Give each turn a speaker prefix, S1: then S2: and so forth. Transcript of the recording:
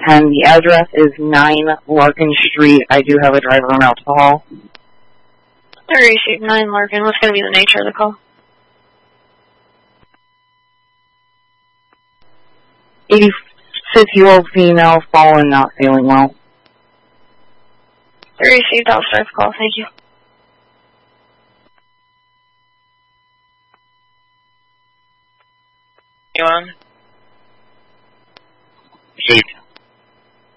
S1: 10. The address is 9 Larkin Street. I do have a driver on alcohol.
S2: I received 9 Larkin. What's going to be the nature of the call?
S1: 86-year-old female, fallen, not feeling well.
S2: I received. I'll start the call. Thank you.
S3: You on?
S4: Received.